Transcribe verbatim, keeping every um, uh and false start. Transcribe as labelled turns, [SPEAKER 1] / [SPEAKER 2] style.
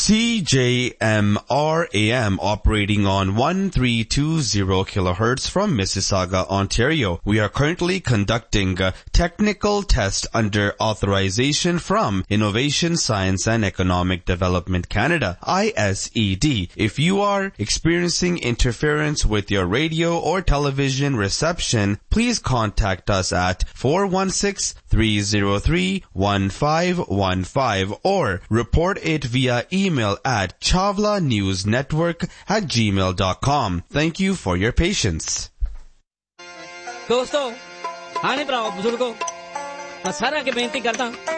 [SPEAKER 1] C J M R A M operating on one three two zero kilohertz from Mississauga, Ontario. We are currently conducting a technical test under authorization from Innovation, Science and Economic Development Canada, I S E D. If you are experiencing interference with your radio or television reception, please contact us at four one six, three zero three, one five one five or report it via email Email at chavla news network at gmail dot com. Thank you for your patience.
[SPEAKER 2] दोस्तों, आने भराओ बुजुर्गों, मैं सारा के बेनती करता